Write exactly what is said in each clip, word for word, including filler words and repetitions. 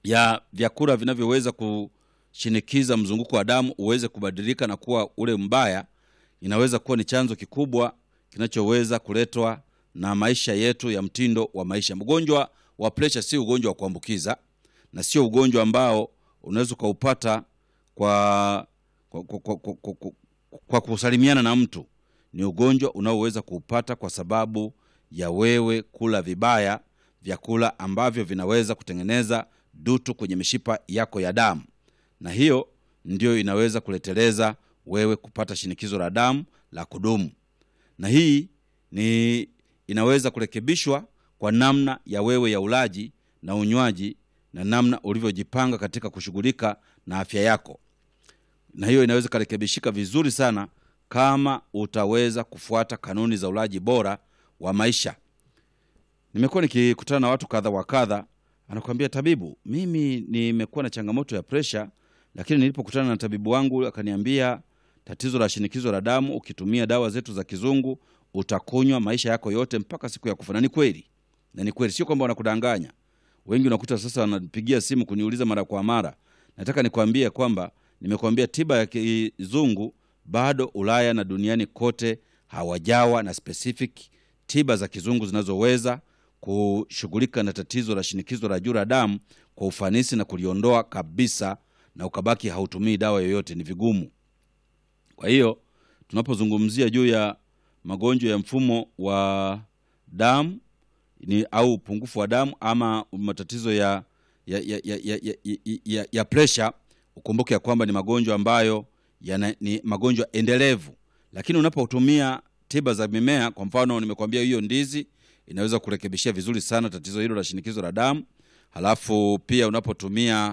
ya vyakula vinavyoweza kushinikiza mzunguko wa damu uweze kubadilika na kuwa ule mbaya, inaweza kuwa ni chanzo kikubwa kinachoweza kuletwa na maisha yetu ya mtindo wa maisha. Mgonjwa wa pressure si ugonjwa wa kuambukiza na sio ugonjwa ambao unaweza kuupata kwa kwa, kwa, kwa, kwa, kwa, kwa kusalimiana na mtu. Ni ugonjwa unaoweza kuupata kwa sababu ya wewe kula vibaya vyakula ambavyo vinaweza kutengeneza dutu kwenye mishipa yako ya damu, na hiyo ndio inaweza kuleteleza wewe kupata shinikizo la damu la kudumu. Na hii ni inaweza kurekebishwa kwa namna ya wewe ya ulaji na unywaji na namna ulivyojipanga katika kushughulika na afya yako. Na hiyo inaweza kurekebishika vizuri sana kama utaweza kufuata kanuni za ulaji bora wa maisha. Nimekuwa nikikutana na watu kadha wa kadha, anakuambia tabibu, mimi nimekuwa na changamoto ya pressure, lakini nilipokutana na tabibu wangu akaniambia tatizo la shinikizo la damu, ukitumia dawa zetu za kizungu utakunywa maisha yako yote mpaka siku ya kufa. Na ni kweli. Na ni kweli, sio kwamba wanakudanganya. Wengi unakuta sasa wanapigia simu kuniuliza mara kwa mara. Nataka nikwambie kwamba nimekuambia tiba ya kizungu bado Ulaya na duniani kote hawajawa na specific tiba za kizungu zinazoweza kushughulika na tatizo la shinikizo la juu la damu kwa ufanisi na kuliondoa kabisa na ukabaki hautumii dawa yoyote. Ni vigumu. Kwa hiyo tunapozungumzia juu ya magonjwa ya mfumo wa damu ni au upungufu wa damu ama matatizo ya ya ya ya ya, ya, ya, ya pressure, ukumbuke ya kwamba ni magonjwa ambayo yana, ni magonjwa endelevu. Lakini unapotumia tiba za mimea, kwa mfano nimekuambia hiyo ndizi inaweza kurekebishia vizuri sana tatizo hilo la shinikizo la damu. Halafu pia unapotumia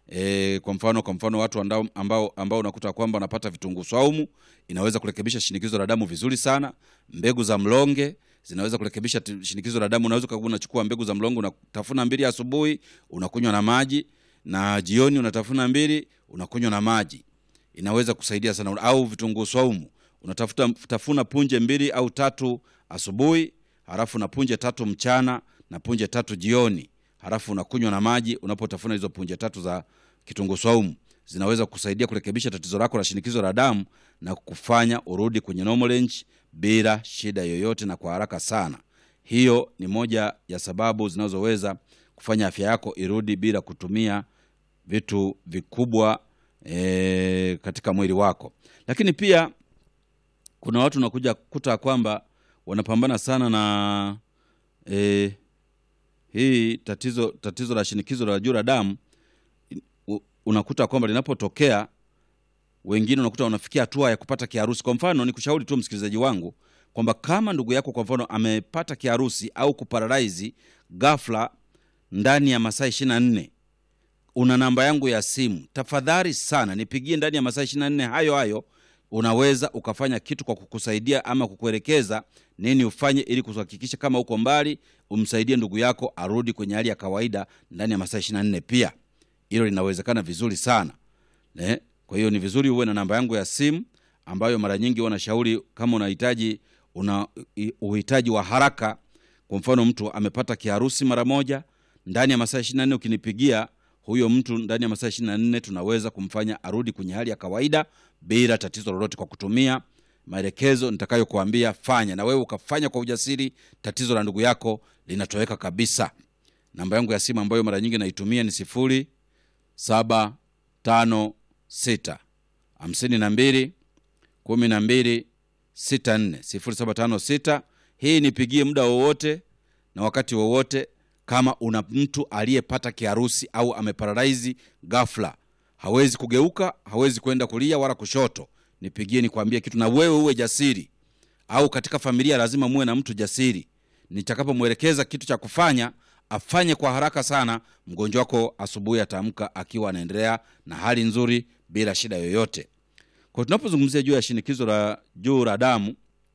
e, kwa mfano kwa mfano watu ambao ambao, ambao unakuta kwamba wanapata vitunguu saumu, inaweza kurekebisha shinikizo la damu vizuri sana. Mbegu za mlonge zinaweza kurekebisha shinikizo la damu. Unaweza kuchukua mbegu za mlonge, unatafuna mbili asubuhi, unakunywa na maji, na jioni unatafuna mbili, unakunywa na maji. Inaweza kusaidia sana. Au vitunguu saumu, unatafuta tafuna punje mbili au tatu asubuhi, halafu na punje tatu mchana na punje tatu jioni, halafu unakunywa na maji. Unapotafuna hizo punje tatu za kitunguu saumu, zinaweza kusaidia kurekebisha tatizo lako la shinikizo la damu na kufanya urudi kwenye normal range bila shida yoyote na kwa haraka sana. Hiyo ni moja ya sababu zinazoweza kufanya afya yako irudi bila kutumia vitu vikubwa e, katika mwili wako. Lakini pia kuna watu nakuja kukuta kwamba wanapambana sana na e, hii tatizo tatizo la shinikizo la juu la damu. Unakuta kwamba linapotokea, wengine unakuta wanafikia hatua ya kupata kiharusi. Kwa mfano nikushauri tu msikilizaji wangu kwamba kama ndugu yako kwa mfano amepata kiharusi au kuparalyze ghafla ndani ya masaa ishirini na nne, una namba yangu ya simu, tafadhali sana nipigie ndani ya masaa ishirini na nne hayo hayo. Unaweza ukafanya kitu kwa kukusaidia ama kukuelekeza nini ufanye ili kuhakikisha kama uko mbali umsaidie ndugu yako arudi kwenye hali ya kawaida ndani ya masaa ishirini na nne pia. Hilo linawezekana vizuri sana. Ne? Kwa hiyo ni vizuri uwe na namba yangu ya simu ambayo mara nyingi wanashauri kama unahitaji una uhitaji wa haraka. Kwa mfano mtu amepata kiharusi mara moja ndani ya masaa ishirini na nne, ukinipigia huyo mtu ndani ya masaa ishirini na nne tunaweza kumfanya arudi kwenye hali ya kawaida bila tatizo lolote kwa kutumia maelekezo nitakayokuambia fanya, na wewe ukafanya kwa ujasiri, tatizo la ndugu yako linatoweka kabisa. Namba yangu ya simu ambayo mara nyingi naitumia ni sifuri saba tano sita hamsini na mbili kumi na mbili sita nne sifuri saba tano sita. Hii nipigie muda wowote na wakati wowote. Kama una mtu aliyepata kiharusi au ameparalyze ghafla, hawezi kugeuka, hawezi kwenda kulia wala kushoto, nipigie nikwambie kitu, na wewe uwe jasiri. Au katika familia lazima muwe na mtu jasiri, nitakapomwelekeza kitu cha kufanya afanye kwa haraka sana. Mgonjwa wako asubuhi ataamka akiwa anaendelea na hali nzuri bila shida yoyote. Kwa tunapozungumzia juu ya shinikizo la juu la damu,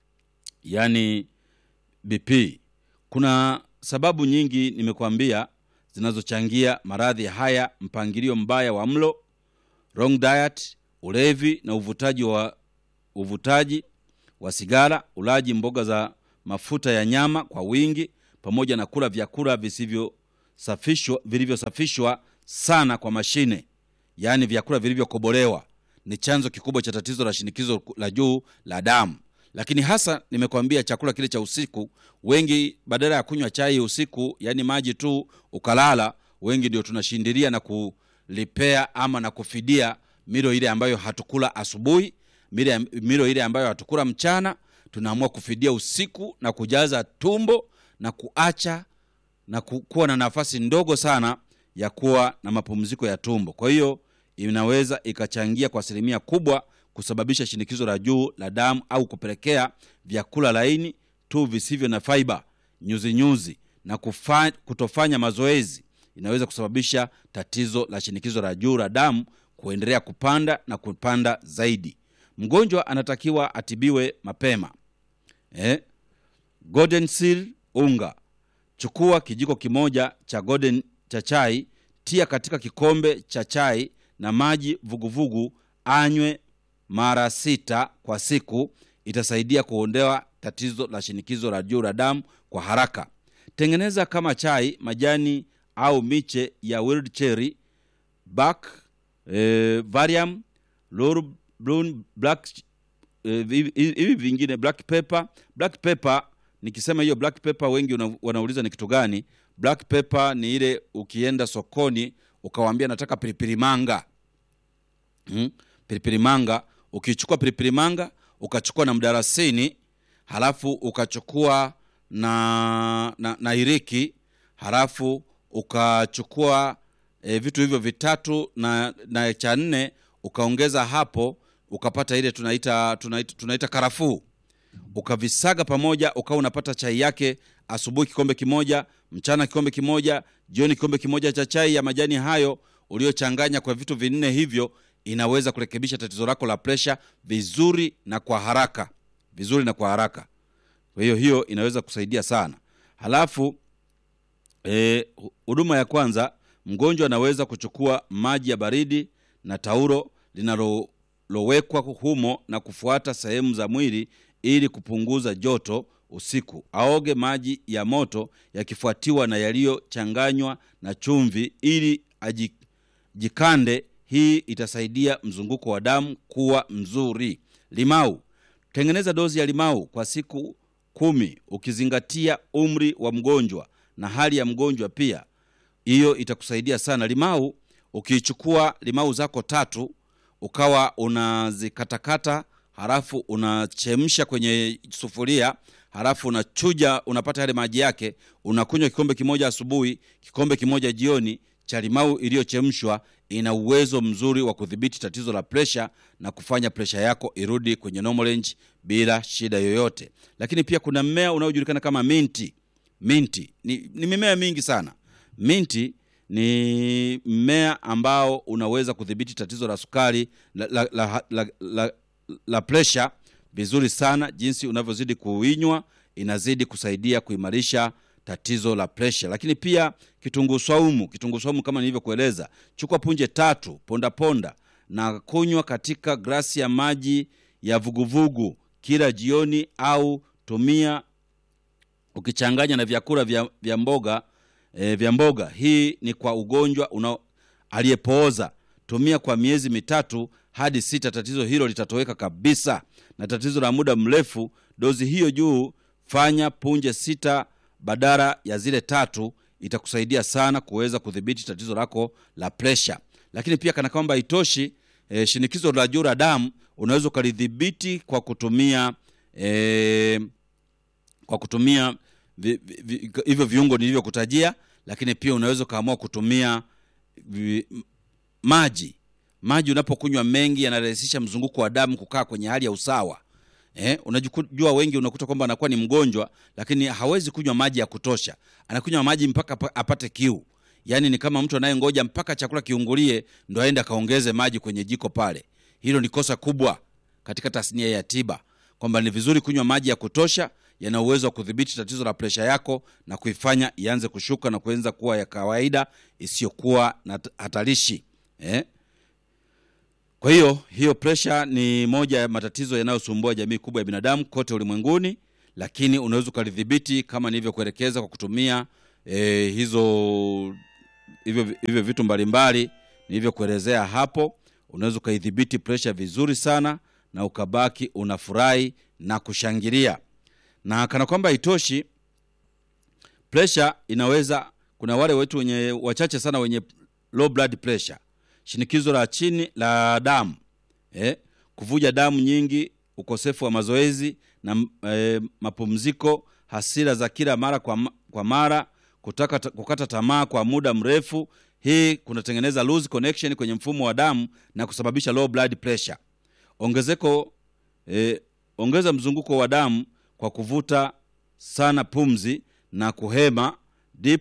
yani B P, kuna sababu nyingi nimekuambia zinazochangia maradhi haya: mpangilio mbaya wa mlo, wrong diet, ulevi na uvutaji wa uvutaji wa sigara, ulaji mboga za mafuta ya nyama kwa wingi, pamoja na kula vyakula visivyo safishwa vilivyosafishwa sana kwa mashine, yaani vyakula vilivyokobolewa, ni chanzo kikubwa cha tatizo la shinikizo la juu la damu. Lakini hasa nimekwambia chakula kile cha usiku, wengi badala ya kunywa chai usiku, yani maji tu ukalala, wengi ndio tunashindilia na kulipea ama na kufidia milo ile ambayo hatukula asubuhi, milo ile ambayo hatukula mchana, tunaamua kufidia usiku na kujaza tumbo na kuacha na kuwa na nafasi ndogo sana ya kuwa na mapumziko ya tumbo. Kwa hiyo inaweza ikachangia kwa asilimia kubwa kusababisha shinikizo la juu la damu, au kupelekea vyakula laini tu visivyo na fiber, nyuzi nyuzi, na kufa, kutofanya mazoezi inaweza kusababisha tatizo la shinikizo la juu la damu kuendelea kupanda na kupanda zaidi. Mgonjwa anatakiwa atibiwe mapema. Eh? Golden Seal unga. Chukua kijiko kimoja cha golden cha chai, tia katika kikombe cha chai na maji vuguvugu, anywe mara sita kwa siku. Itasaidia kuondoa tatizo la shinikizo la juu la damu kwa haraka. Tengeneza kama chai majani au miche ya wild cherry, bark, eh, varium, laurel, brown, black, eh, hivi vingine, black pepper. Black pepper, nikisema hiyo black pepper wengi una, wanauliza ni kitu gani? Black pepper ni ile ukienda sokoni ukawaambia nataka pilipili manga. Hmm? Pilipili manga, ukichukua pilipili manga, ukachukua na mdalasini, halafu ukachukua na na, na iriki, halafu ukachukua e, vitu hivyo vitatu na na cha nne ukaongeza hapo, ukapata ile tunaita tunaita, tunaita karafuu. Ukavisaga pamoja, ukawa unapata chai yake asubuhi kikombe kimoja, mchana kikombe kimoja, jioni kikombe kimoja cha chai ya majani hayo uliochanganya kwa vitu vinne hivyo. Inaweza kurekebisha tatizo lako la pressure vizuri na kwa haraka, vizuri na kwa haraka. Kwa hiyo hiyo inaweza kusaidia sana. Halafu eh huduma ya kwanza, mgonjwa anaweza kuchukua maji ya baridi na taulo linalowekwa humo na kufuata sehemu za mwili ili kupunguza joto usiku. Aoge maji ya moto yakifuatiwa na yaliyochanganywa na chumvi ili ajikande. Hii itasaidia mzunguko wa damu kuwa mzuri. Limau. Tengeneza dozi ya limau kwa siku kumi ukizingatia umri wa mgonjwa na hali ya mgonjwa pia. Hiyo itakusaidia sana. Limau, ukichukua limau zako tatu, ukawa unazikatakata, halafu unachemsha kwenye sufuria, halafu unachuja, unapata yale maji yake, unakunywa kikombe kimoja asubuhi, kikombe kimoja jioni cha limau iliyochemshwa. Ina uwezo mzuri wa kudhibiti tatizo la pressure na kufanya pressure yako irudi kwenye normal range bila shida yoyote. Lakini pia kuna mmea unaojulikana kama minti. Minti ni, ni mimea mingi sana. Minti ni mmea ambao unaweza kudhibiti tatizo la sukari la, la, la, la, la, la pressure vizuri sana. Jinsi unavyozidi kuinywa inazidi kusaidia kuimarisha tatizo la pressure. Lakini pia kitunguu saumu, kitunguu saumu kama nilivyokueleza, chukua punje tatu, ponda ponda na kunywa katika glasi ya maji ya vuguvugu kila jioni, au tumia ukichanganya na vyakula vya, vya mboga e, vya mboga. Hii ni kwa ugonjwa una aliyepooza. Tumia kwa miezi mitatu hadi sita, tatizo hilo litatoweka kabisa. Na tatizo la muda mrefu, dozi hiyo juu, fanya punje sita badala ya zile tatu, itakusaidia sana kuweza kudhibiti tatizo lako la pressure. Lakini pia kana kwamba itoshi, e, shinikizo la juu la damu unaweza kulidhibiti kwa kutumia e, kwa kutumia hivyo vi, vi, viungo nilivyokutajia. Lakini pia unaweza kaamua kutumia vi, maji. Maji unapokunywa mengi yanarahisisha mzunguko wa damu kukaa kwenye hali ya usawa. Eh, unajua wengi unakuta kwamba anakuwa ni mgonjwa lakini hawezi kunywa maji ya kutosha. Anakunywa maji mpaka apate kiu. Yaani ni kama mtu anayengoja mpaka chakula kiungulie ndo aende kaongeze maji kwenye jiko pale. Hilo ni kosa kubwa katika tasnia ya tiba. Kwamba ni vizuri kunywa maji ya kutosha, yana uwezo wa kudhibiti tatizo la pressure yako na kuifanya ianze kushuka na kuanza kuwa ya kawaida isiyokuwa na hatarishi. Eh? Kwa hiyo, hiyo pressure ni moja ya matatizo yanayosumbua jamii kubwa ya binadamu kote ulimwenguni, lakini unaweza kulidhibiti kama nilivyokuelekeza kwa kutumia e, hizo hivyo hivyo vitu mbalimbali nilivyokuelezea hapo, unaweza kuidhibiti pressure vizuri sana na ukabaki unafurahi na kushangilia. Na kana kwamba itoshi, pressure inaweza, kuna wale wetu wenye wachache sana wenye low blood pressure, shinikizo la chini la damu, eh, kuvuja damu nyingi, ukosefu wa mazoezi na eh, mapumziko, hasira za kila mara kwa, kwa mara, kutaka kukata tamaa kwa muda mrefu. Hii kunatengeneza loose connection kwenye mfumo wa damu na kusababisha low blood pressure. Ongezeko eh, ongeza mzunguko wa damu kwa kuvuta sana pumzi na kuhema, deep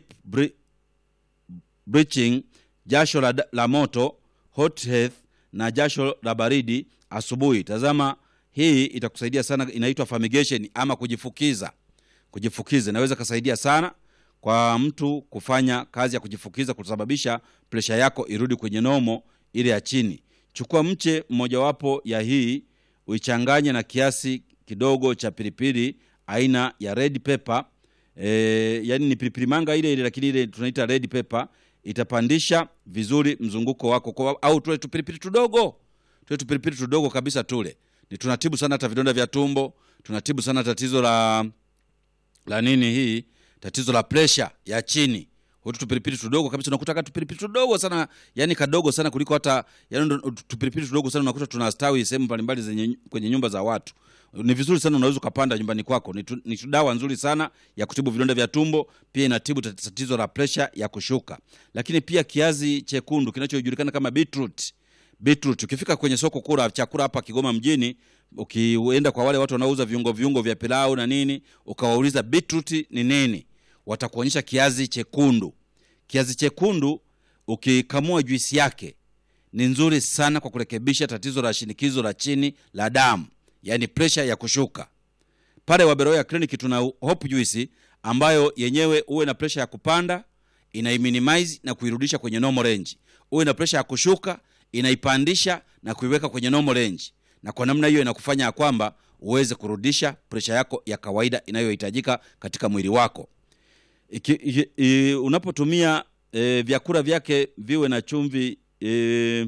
breathing, jasho la, la moto, hot health, na jasho la baridi asubuhi. Tazama, hii itakusaidia sana, inaitwa fumigation ama kujifukiza. Kujifukiza inaweza kusaidia sana kwa mtu kufanya kazi ya kujifukiza, kusababisha pressure yako irudi kwenye nomo ile ya chini. Chukua mche mmoja wapo ya hii, uichanganye na kiasi kidogo cha pilipili aina ya red pepper, e, yani ni pilipili manga ile ile, lakini ile tunaita red pepper. Itapandisha vizuri mzunguko wako kwa, au tule tupilipili tudogo. Tule tupilipili tudogo kabisa tule. Ni tunatibu sana hata vidonda vya tumbo, tunatibu sana tatizo la la nini hii, tatizo la pressure ya chini. Hutu tupilipili tudogo kabisa, unakuta kama tupilipili tudogo sana, yani kadogo sana kuliko hata, yani tupilipili tudogo sana unakuta tunastawi sehemu mbalimbali zenye kwenye nyumba za watu. Ni vizuri sana, unaweza kupanda nyumbani kwako. Ni, tu, ni dawa nzuri sana ya kutibu vidonda vya tumbo, pia inatibu tatizo la pressure ya kushuka. Lakini pia kiazi chekundu kinachojulikana kama beetroot. Beetroot ukifika kwenye soko kula chakula hapa Kigoma mjini, ukienda kwa wale watu wanaouza viungo viungo vya pilau na nini, ukawauliza beetroot ni nini, watakuonyesha kiazi chekundu. Kiazi chekundu ukikamua juisi yake ni nzuri sana kwa kurekebisha tatizo la shinikizo la chini la damu, yani pressure ya kushuka. Pale Waberoya Clinic tuna hope juice ambayo yenyewe uwe na pressure ya kupanda inaiminimize na kuirudisha kwenye normal range. Uwe na pressure ya kushuka inaipandisha na kuiweka kwenye normal range. Na kwa namna hiyo inakufanya kwamba uweze kurudisha pressure yako ya kawaida inayohitajika katika mwili wako. Iki, iki, i, unapotumia e, vyakula vyake viwe na chumvi e,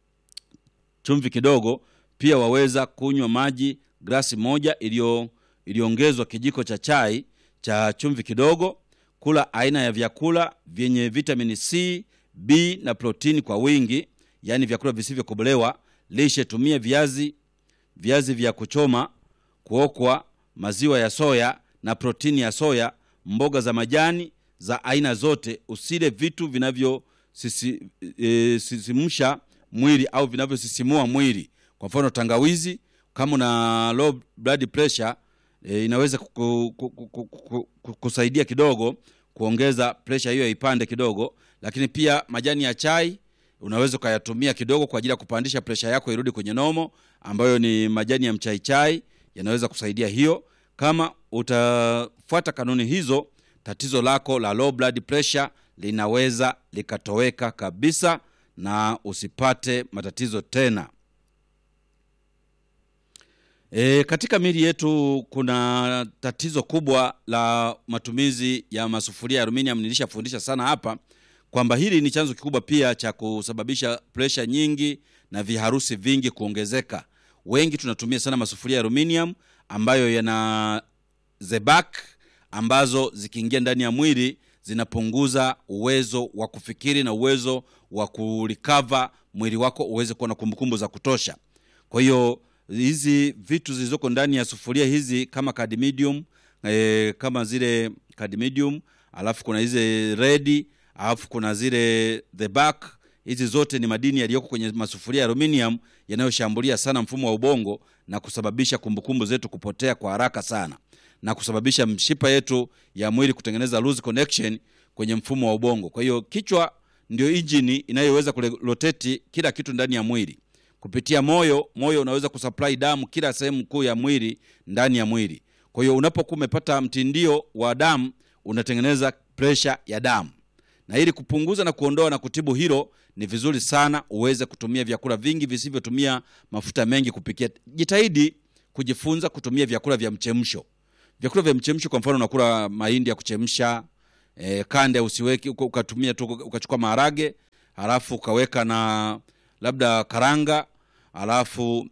chumvi kidogo. Pia waweza kunywa maji glasi moja ilio iliongezwa kijiko cha chai cha chumvi kidogo. Kula aina ya vyakula vyenye vitamini C, B na protini kwa wingi, yani vyakula visivyokobolewa. Lishe, tumia viazi viazi vya kuchoma, kuokwa, maziwa ya soya na protini ya soya, mboga za majani za aina zote. Usile vitu vinavyo sisi, e, sisimusha mwili au vinavyosisimua mwili. Kwa mfano tangawizi, kama una low blood pressure e, inaweza kuku, kuku, kuku, kuku, kusaidia kidogo kuongeza pressure hiyo ipande kidogo. Lakini pia majani ya chai unaweza kuyatumia kidogo kwa ajili ya kupandisha pressure yako irudi kwenye nomo, ambayo ni majani ya mchai chai, yanaweza kusaidia hiyo. Kama utafuata kanuni hizo, tatizo lako la low blood pressure linaweza likatoweka kabisa na usipate matatizo tena. E, katika miili yetu kuna tatizo kubwa la matumizi ya masufuria ya aluminium. Nilishafundisha sana hapa kwamba hili ni chanzo kikubwa pia cha kusababisha pressure nyingi na viharusi vingi kuongezeka. Wengi tunatumia sana masufuria ya aluminium ambayo yana zebak, ambazo zikiingia ndani ya mwili zinapunguza uwezo wa kufikiri na uwezo wa kurecover mwili wako uweze kuwa na kumbukumbu za kutosha. Kwa hiyo hizi vitu zilizoko ndani ya sufuria hizi kama cadmium, e, kama zile cadmium, alafu kuna hizi red, alafu kuna zile the back, hizi zote ni madini yaliyoko kwenye masufuria ya aluminium yanayoshambulia sana mfumo wa ubongo na kusababisha kumbukumbu zetu kupotea kwa haraka sana, na kusababisha mshipa yetu ya mwili kutengeneza loose connection kwenye mfumo wa ubongo. Kwa hiyo kichwa ndio engine inayoweza kurotate kila kitu ndani ya mwili. Kupitia moyo, moyo unaweza kusupply damu kila sehemu kuu ya mwili ndani ya mwili. Kwa hiyo unapokuwa umepata mtindio wa damu, unatengeneza pressure ya damu. Na ili kupunguza na kuondoa na kutibu hilo, ni vizuri sana uweze kutumia vyakula vingi visivyotumia mafuta mengi kupikia. Jitahidi kujifunza kutumia vyakula vya mchemsho. Vyakula vya mchemsho, kwa mfano unakula mahindi ya kuchemsha, E, kande usiweki ukatumia tu ukachukua maharage, halafu ukaweka na labda karanga, halafu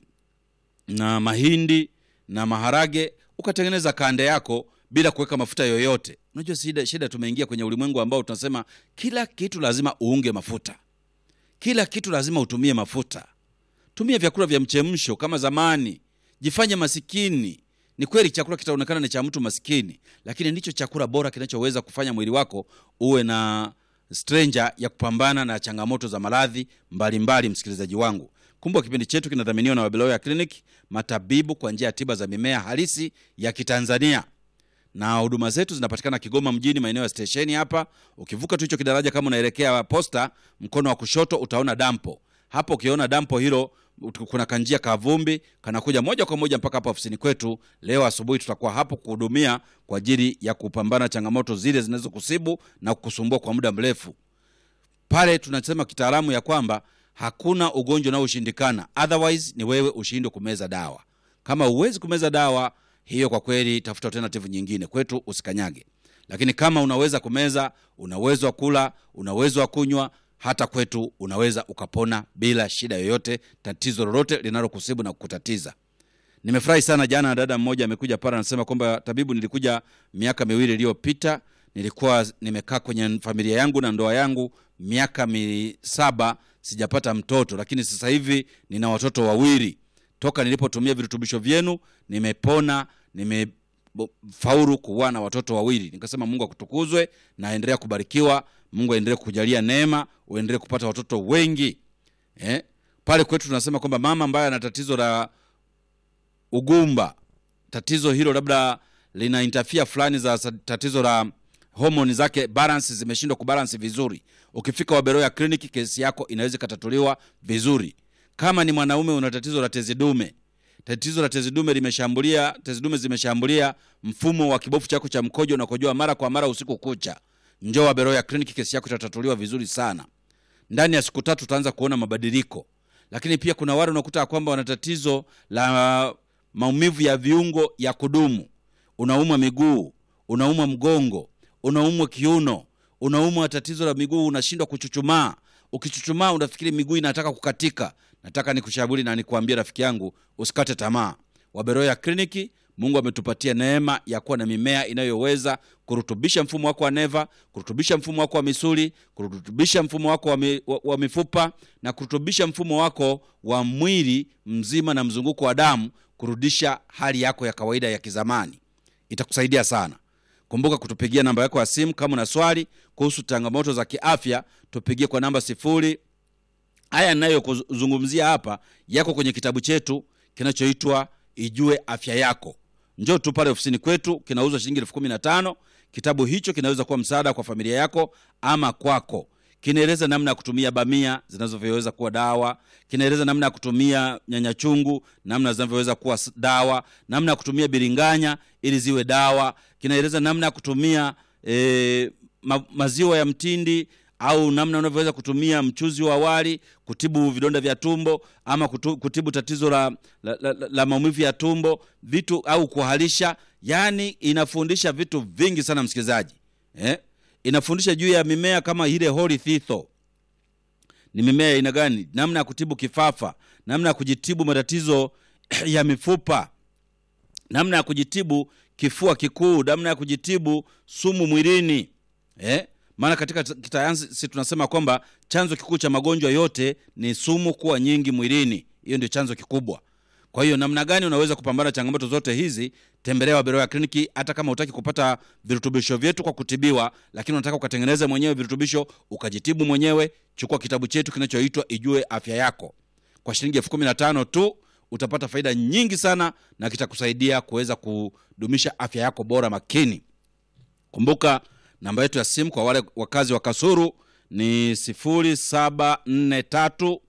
na mahindi na maharage, ukatengeneza kande yako bila kuweka mafuta yoyote. Unajua shida shida tumeingia kwenye ulimwengu ambao tunasema kila kitu lazima uunge mafuta. Kila kitu lazima utumie mafuta. Tumia vyakula vya mchemsho kama zamani. Jifanye masikini. Ni kweli chakula kitaonekana ni cha mtu masikini, lakini ndicho chakula bora kinachoweza kufanya mwili wako uwe na stranger ya kupambana na changamoto za maradhi mbalimbali. Msikilizaji wangu, kumbuka kipindi chetu kinadhaminiwa na Wabeloya Clinic, matabibu kwa njia ya tiba za mimea halisi ya Kitanzania. Na huduma zetu zinapatikana Kigoma mjini, maeneo ya stesheni hapa. Ukivuka tu hicho kidaraja kama unaelekea posta, mkono wa kushoto utaona dampo. Hapo ukiona dampo hilo, kuna kanjia kavumbi kanakuja moja kwa moja mpaka hapa ofisini kwetu. Leo asubuhi tutakuwa hapo kuhudumia kwa ajili ya kupambana changamoto zile zinazokusibu na kukusumbua kwa muda mrefu. Pale tunasema kitaalamu ya kwamba hakuna ugonjwa unaoshindikana, otherwise ni wewe ushindwe kumeza dawa. Kama uwezi kumeza dawa hiyo, kwa kweli tafuta alternative nyingine. Kwetu usikanyage. Lakini kama unaweza kumeza, unaweza wa kula, unaweza wa kunywa, hata kwetu unaweza ukapona bila shida yoyote, tatizo lolote linalokusibu na kukutatiza. Nimefurahi sana jana dada mmoja amekuja pale anasema kwamba tabibu, nilikuja miaka miwili iliyopita, nilikuwa nimekaa kwenye familia yangu na ndoa yangu miaka misaba sijapata mtoto, lakini sasa hivi nina watoto wawili. Toka nilipotumia virutubisho vyenu nimepona, nimefaulu kuwa na watoto wawili. Nikasema Mungu akutukuzwe na endelea kubarikiwa, Mungu aendelee kukujalia neema, uendelee kupata watoto wengi. Eh? Pale kwetu tunasema kwamba mama ambaye ana tatizo la ugumba, tatizo hilo labda lina interfere fulani za tatizo la hormone zake balance zimeshindwa kubalance vizuri, ukifika Wabeloya Clinic kesi yako inaweza katatuliwa vizuri. Kama ni mwanaume una tatizo la tezi dume, tatizo la tezi dume limeshambulia, tezi dume zimeshambulia mfumo wa kibofu chako cha mkojo na kukojoa mara kwa mara usiku kucha, njoo Wabeloya Clinic, kesi yako itatatuliwa vizuri sana. Ndani ya siku tatu utaanza kuona mabadiliko. Lakini pia kuna wale unakuta kwamba wana tatizo la maumivu ya viungo ya kudumu. Unaumwa miguu, unaumwa mgongo, unaumwa kiuno, unaumwa tatizo la miguu, unashindwa kuchuchumaa. Ukichuchumaa unafikiri miguu inataka kukatika. Nataka nikushauri na nikuambie rafiki yangu, usikate tamaa. Wabeloya Clinic, Mungu ametupatia neema ya kuwa na mimea inayoweza kurutubisha mfumo wako wa neva, kurutubisha mfumo wako wa misuli, kurutubisha mfumo wako wa, mi, wa, wa mifupa, na kurutubisha mfumo wako wa mwili mzima na mzunguko wa damu, kurudisha hali yako ya kawaida ya kizamani. Itakusaidia sana. Kumbuka kutupigia namba yako ya simu kama una swali kuhusu changamoto za kiafya, tupigie kwa namba sifuri. Haya ninayo kuzungumzia hapa yako kwenye kitabu chetu kinachoitwa Ijue Afya Yako. Njoo tu pale ofisini kwetu, kinauzwa shilingi elfu kumi na tano. Kitabu hicho kinaweza kuwa msaada kwa familia yako ama kwako. Kinaeleza namna ya kutumia bamia zinazoweza kuwa dawa, kinaeleza namna ya kutumia nyanya chungu, namna zinazoweza kuwa dawa, namna ya kutumia biringanya ili ziwe dawa, kinaeleza namna ya kutumia e, ma, maziwa ya mtindi, au namna unavyoweza kutumia mchuzi wa wali kutibu vidonda vya tumbo, ama kutu, kutibu tatizo la, la, la, la, la maumivu ya tumbo, vitu au kuhalisha. Yani inafundisha vitu vingi sana msikilizaji. Eh? Inafundisha juu ya mimea kama ile holy thistle. Ni mimea ina gani? Namna ya kutibu kifafa, namna ya kujitibu matatizo ya mifupa, namna ya kujitibu kifua kikuu, namna ya kujitibu sumu mwilini. Eh? Maana katika kisayansi si tunasema kwamba chanzo kikuu cha magonjwa yote ni sumu kuwa nyingi mwilini. Hiyo ndio chanzo kikubwa. Kwa hiyo namna gani unaweza kupambana changamoto zote hizi? Tembelea Wabeloya Clinic. Hata kama hutaki kupata virutubisho vyetu kwa kutibiwa, lakini unataka ukatengeneze mwenyewe virutubisho ukajitibu mwenyewe, chukua kitabu chetu kinachoitwa Ijue Afya Yako. Kwa shilingi elfu kumi na tano tu utapata faida nyingi sana, na kitakusaidia kuweza kudumisha afya yako bora makini. Kumbuka namba yetu ya simu kwa wale wakazi wa Kasulu ni sifuri saba nne tatu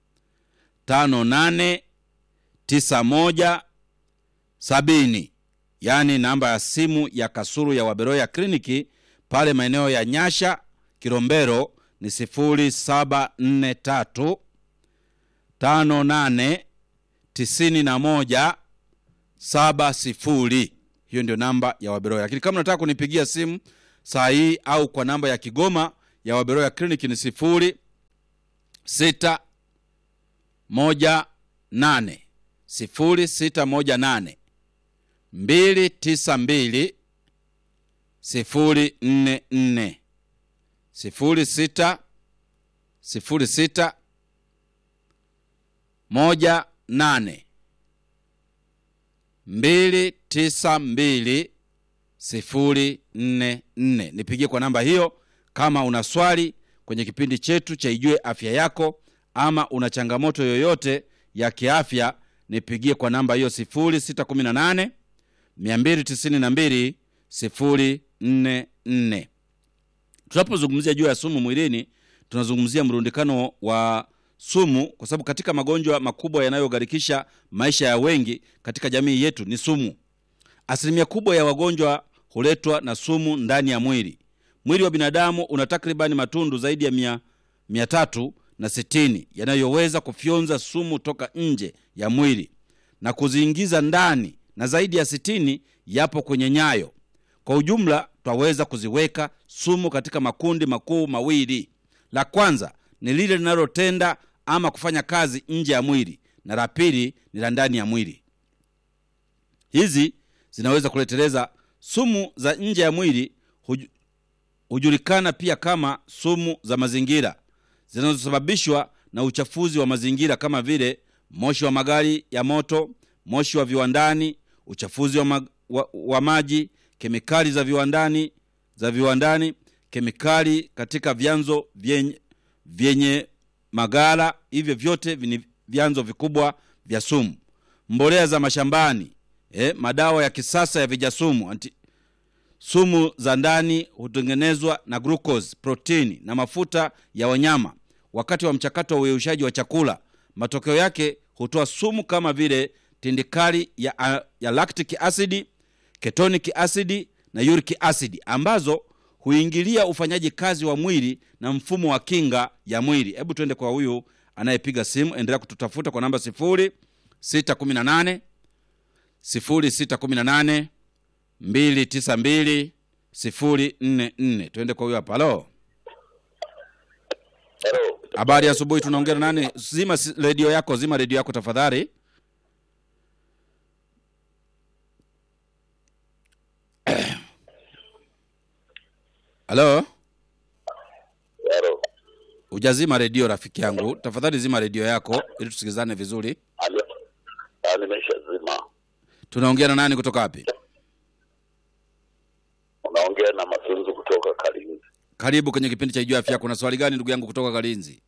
tano nane tisa moja sabini. Yani namba ya simu ya Kasulu ya Wabeloya Clinic pale maeneo ya Nyasha, Kilombero ni sifuri saba nne tatu tano nane tisa moja saba sifuri. Hiyo ndio namba ya Wabeloya. Lakini kama unataka kunipigia simu saa hii, au kwa namba ya Kigoma ya Waberoya Clinic ni sifuri sita moja nane sifuri sita moja nane mbili tisa mbili sifuri nne nne sifuri sita sifuri sita moja nane mbili tisa mbili sifuri nne nne. Nipigie kwa namba hiyo kama una swali kwenye kipindi chetu cha Ijue Afya Yako, ama una changamoto yoyote ya kiafya. Nipigie kwa namba hiyo sifuri sita kumi na nane mbili tisa mbili sifuri nne nne. Tunapozungumzia juu ya sumu mwilini, tunazungumzia mrundikano wa sumu, kwa sababu katika magonjwa makubwa yanayogharikisha maisha ya wengi katika jamii yetu ni sumu. Asilimia kubwa ya wagonjwa huletwa na sumu ndani ya mwili. Mwili wa binadamu una takribani matundu zaidi ya mia, mia tatu na sitini yanayoweza kufyonza sumu toka nje ya mwili na kuziingiza ndani, na zaidi ya sitini yapo kwenye nyayo. Kwa ujumla twaweza kuziweka sumu katika makundi makuu mawili. La kwanza ni lile linalotenda ama kufanya kazi nje ya mwili, na la pili ni la ndani ya mwili. Hizi zinaweza kuleteleza. Sumu za nje ya mwili huj, hujulikana pia kama sumu za mazingira, zinazosababishwa na uchafuzi wa mazingira kama vile moshi wa magari ya moto, moshi wa viwandani, uchafuzi wa, mag, wa, wa maji, kemikali za viwandani za viwandani, kemikali katika vyanzo vyenye, vyenye magala. Hivyo vyote ni vyanzo vikubwa vya sumu. Mbolea za mashambani, eh, madawa ya kisasa ya vijasumu. Anti, sumu za ndani hutengenezwa na glucose, protini na mafuta ya wanyama wakati wa mchakato wa uyeyushaji wa chakula. Matokeo yake hutoa sumu kama vile tindikali ya, ya lactic acid, ketonic acid na uric acid, ambazo huingilia ufanyaji kazi wa mwili na mfumo wa kinga ya mwili. Hebu tuende kwa huyu anayepiga simu. Endelea kututafuta kwa namba sifuri sita kumi na nane sifuri sita kumi na nane mbili tisa mbili sifuri nne nne. Tuende kwa huyu hapa. Halo. Hello. Habari ya asubuhi, tunaongea na nani? Zima radio yako, zima radio yako tafadhali. Halo. Hello. Ujazima radio rafiki yangu. Tafadhali zima radio yako ili tusikizane vizuri. Halo. Nimeshazima. Tunaongea na nani kutoka wapi? Unaongea na Masunzu kutoka Kalinzi. Karibu kwenye kipindi cha Ijue Afya Yako. Kuna swali gani ndugu yangu kutoka Kalinzi?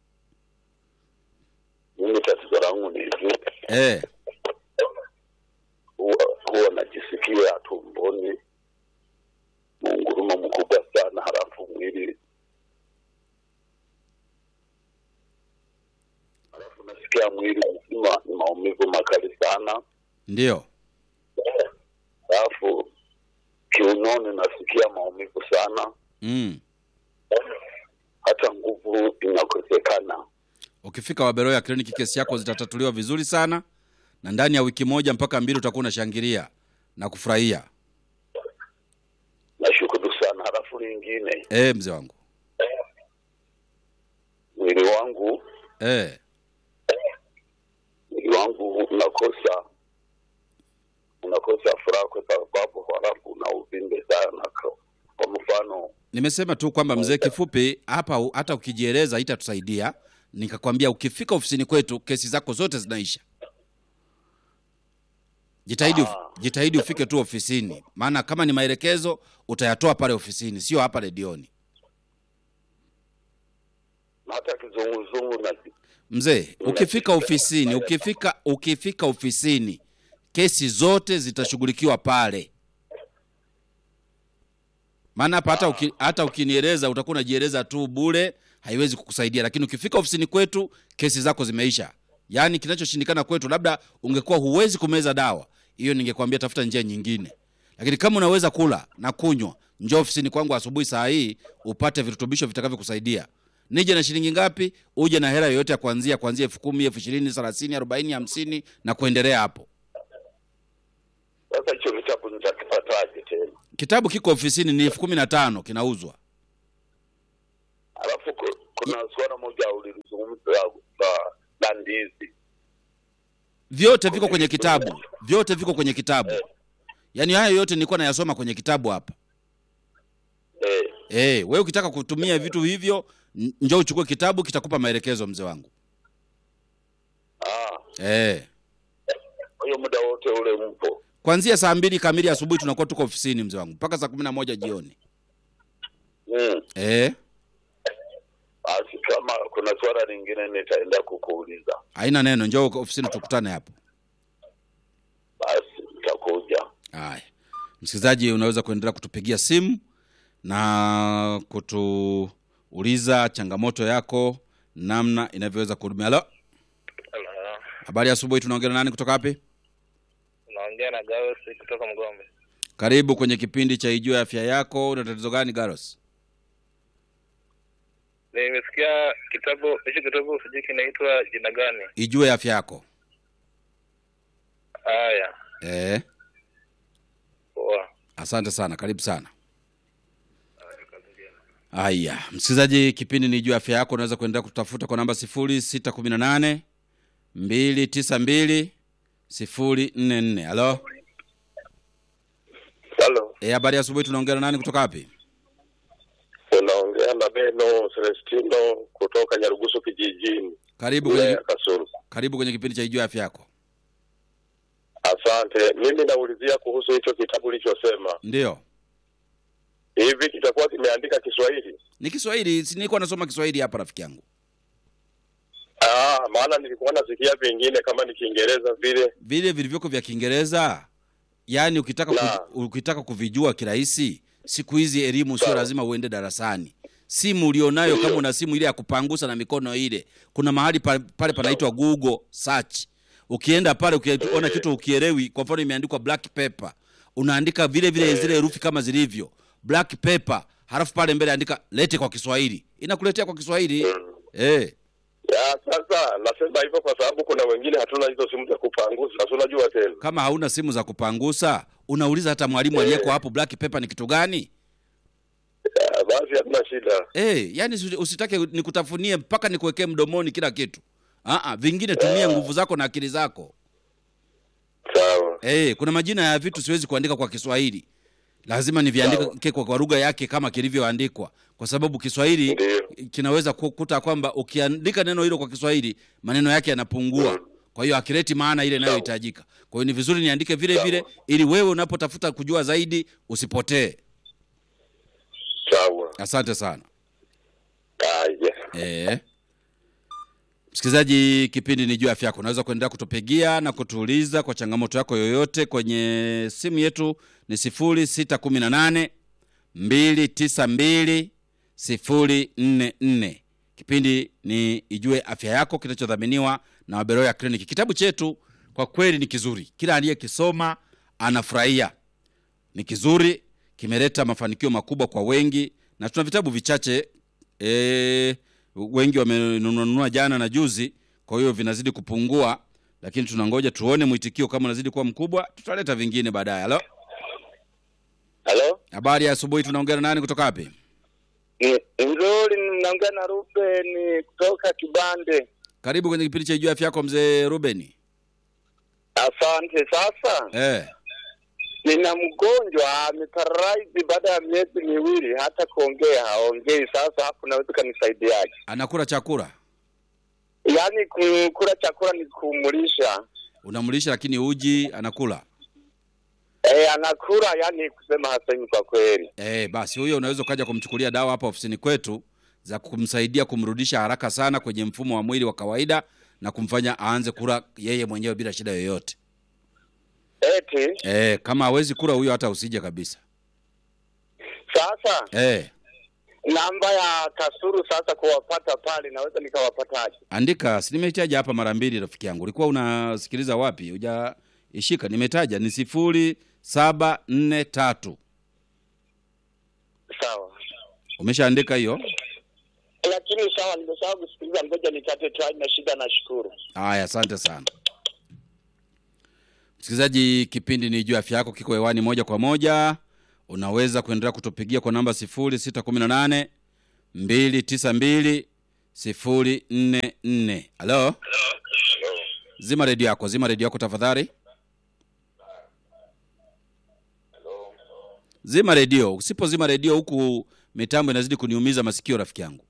Mimi tatizo langu ni hivi. Eh. Huwa, huwa najisikia tumboni mungurumo mkubwa sana, halafu mwili halafu nasikia mwili mzima ni maumivu makali sana. Ndio. Halafu kiunoni nasikia maumivu sana. Mm. Hata nguvu inakosekana. Ukifika Waberoya Clinic kesi yako zitatatuliwa vizuri sana, na ndani ya wiki moja mpaka mbili utakuwa unashangilia na kufurahia. Nashukuru sana. Halafu lingine, Eh, mzee wangu, mwili wangu eh mwili wangu unakosa unakosa furaha kwa sababu halafu una uvimbe sana. Kwa mfano, nimesema tu kwamba mzee, kifupi hapa hata ukijieleza haitatusaidia. Nikakwambia ukifika ofisini kwetu kesi zako zote zinaisha. Jitahidi uf, jitahidi ufike tu ofisini, maana kama ni maelekezo utayatoa pale ofisini, sio hapa redioni. hata kizunguzungu na Mzee, ukifika ofisini, ukifika ukifika ofisini, kesi zote zitashughulikiwa pale. Maana hapa hata uki, hata ukinieleza utakuwa unajieleza tu bure, haiwezi kukusaidia. Lakini ukifika ofisini kwetu kesi zako zimeisha. Yaani kinachoshindikana kwetu, labda ungekuwa huwezi kumeza dawa, hiyo ningekwambia tafuta njia nyingine. Lakini kama unaweza kula na kunywa, njoo ofisini kwangu asubuhi saa hii upate virutubisho vitakavyokusaidia. Nije na shilingi ngapi? Uje na hela yoyote ya kuanzia kuanzia elfu kumi, elfu ishirini, thelathini, arobaini, na kuendelea hapo. Sasa hicho kitabu nitakipataje tena? Kitabu kiko ofisini ni elfu kumi na tano kinauzwa. Alafu kuna swala moja ulizungumza la la ndizi. Vyote viko kwenye kitabu. Vyote viko kwenye kitabu. Eh. Yaani haya yote nilikuwa nayasoma kwenye kitabu hapa. Eh. Eh, wewe ukitaka kutumia vitu hivyo, njoo uchukue kitabu kitakupa maelekezo mzee wangu. Ah. Eh. Hiyo muda wote ule mpo. Kuanzia saa mbili kamili asubuhi tunakuwa tuko ofisini mzee wangu mpaka saa kumi na moja jioni. Mm. Eh. Basi kama kuna swala lingine nitaenda kukuuliza. Haina neno, njoo ofisini tukutane hapo. Basi nitakuja. Haya. Msikilizaji, unaweza kuendelea kutupigia simu na kutuuliza changamoto yako namna inavyoweza kuhudumia. Halo. Hello. Habari ya asubuhi, tunaongea na nani kutoka wapi? Naongea na Garos kutoka Mgombe. Karibu kwenye kipindi cha Ijue Afya Yako. Una tatizo gani Garos? Nimesikia kitabu, hicho kitabu sijui kinaitwa jina gani? Ijue Afya Yako. Haya. Eh. Poa. Asante sana, karibu sana. Haya, msikilizaji, kipindi ni Ijue Afya Yako. Unaweza kuendelea kutafuta kwa namba sifuri sita kumi na nane mbili tisa mbili sifuri nne nne. Halo. Halo. Eh, habari ya asubuhi, tunaongea na nani kutoka wapi? Unaongea na Beno Celestino kutoka Nyarugusu kijijini. Karibu kwenye Kasulu. Karibu kwenye kipindi cha Ijue Afya Yako. Asante. Mimi naulizia kuhusu hicho kitabu ulichosema. Ndio. Hivi kitakuwa kimeandika Kiswahili? Ni Kiswahili, si nilikuwa nasoma Kiswahili hapa rafiki yangu. Ah, maana nilikuwa nasikia vingine kama ni Kiingereza vile. Vile vilivyoko vya Kiingereza. Yaani ukitaka ku, ukitaka kuvijua kirahisi, siku hizi elimu sio lazima uende darasani. Simu ulionayo kama una simu ile ya kupangusa na mikono ile, kuna mahali pale panaitwa Google search. Ukienda pale ukiona kitu ukielewi, kwa mfano imeandikwa black pepper, unaandika vile vile zile herufi kama zilivyo black pepper, halafu pale mbele andika lete kwa Kiswahili, inakuletea kwa Kiswahili. Eh. Ya sasa nasema hivyo kwa sababu kuna wengine hatuna hizo simu za kupangusa, unajua tena. Kama hauna simu za kupangusa, unauliza hata mwalimu e, aliyeko hapo black pepper ni kitu gani? Ya, basi hatuna shida. Eh, yani usitake nikutafunie mpaka nikuwekee mdomoni kila kitu. Ah ah, vingine tumia nguvu zako na akili zako. Sawa. Eh, kuna majina ya vitu siwezi kuandika kwa Kiswahili. Lazima niviandike kwa, kwa lugha yake kama kilivyoandikwa, kwa sababu Kiswahili Ndiyo. kinaweza kukuta kwamba ukiandika neno hilo kwa Kiswahili maneno yake yanapungua. Mm. Kwa hiyo akileti maana ile inayohitajika. Kwa hiyo ni vizuri niandike vile Sawa. vile ili wewe unapotafuta kujua zaidi usipotee. Sawa. Asante sana. Haya. Eh. Msikilizaji, kipindi ni Ijue Afya Yako. Unaweza kuendelea kutupigia na kutuuliza kwa changamoto yako yoyote kwenye simu yetu ni sifuri sita kumi na nane mbili tisa mbili sifuri nne nne. Kipindi ni Ijue Afya Yako kinachodhaminiwa na Waberoya Clinic. Kitabu chetu kwa kweli ni kizuri. Kila aliyekisoma anafurahia. Ni kizuri, kimeleta mafanikio makubwa kwa wengi, na tuna vitabu vichache eh wengi wamenunua jana na juzi, kwa hiyo vinazidi kupungua, lakini tunangoja tuone mwitikio kama unazidi kuwa mkubwa, tutaleta vingine baadaye. Halo. Halo. Habari ya asubuhi, tunaongea na nani kutoka wapi? Ni nzuri, naongea na Ruben kutoka Kibande. Karibu kwenye kipindi cha Ijue Afya Yako mzee Ruben. Asante. Sasa Eh. nina mgonjwa ameparalyze baada ya miezi miwili, hata kuongea haongei. Sasa hapo naweza kanisaidiaje? Anakula chakula? Yaani kula chakula ni kumulisha. Unamlisha lakini uji anakula? Eh, anakula, yani kusema hasemi kwa kweli. Eh, basi huyo unaweza kaja kumchukulia dawa hapa ofisini kwetu za kumsaidia kumrudisha haraka sana kwenye mfumo wa mwili wa kawaida na kumfanya aanze kula yeye mwenyewe bila shida yoyote. Eti? Eh, kama hawezi kula huyo hata usije kabisa. Sasa? Eh. Namba ya Kasulu sasa kuwapata pale naweza nikawapataje? Andika, si nimetaja hapa mara mbili rafiki yangu. Ulikuwa unasikiliza wapi? Huja ishika, nimetaja ni sifuri saba nne tatu. Sawa. Umeshaandika hiyo? Lakini sawa, nimesahau kusikiliza, ngoja nitate try na shida, na shukuru. Haya, asante sana. Msikilizaji, kipindi ni Ijue Afya Yako kiko hewani moja kwa moja. unaweza kuendelea kutupigia kwa namba sifuri sita kumi na nane mbili tisa mbili sifuri nne nne. Halo? Zima redio yako, zima redio yako tafadhali. Zima redio. Usipo zima redio huku mitambo inazidi kuniumiza masikio rafiki yangu.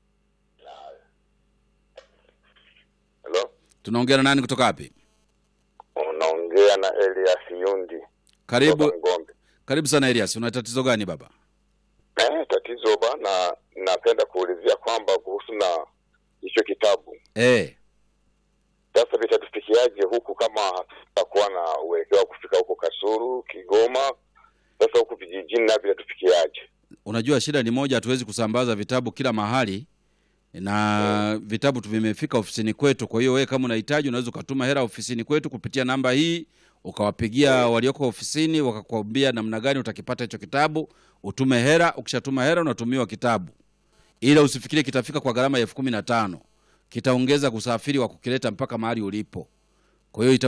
Hello? Tunaongea na nani kutoka wapi? Unaongea na Elias Yundi. Karibu. Karibu sana Elias. Una tatizo gani baba? Eh, tatizo bana, napenda kuulizia kwamba kuhusu na hicho kitabu. Eh. Sasa vitatufikiaje huku kama tutakuwa na uelekeo wa kufika huko Kasulu, Kigoma? Sasa huku vijijini na vitatufikiaje? Unajua shida ni moja, hatuwezi kusambaza vitabu kila mahali na hmm. vitabu tu vimefika ofisini kwetu. Kwa hiyo wewe kama unahitaji unaweza kutuma hela ofisini kwetu kupitia namba hii, ukawapigia hmm. walioko ofisini wakakwambia namna gani utakipata hicho kitabu, utume hela. Ukishatuma hela unatumiwa kitabu. Ila usifikiri kitafika kwa gharama ya elfu kumi na tano. Kitaongeza kusafiri wa kukileta mpaka mahali ulipo. Kwa hiyo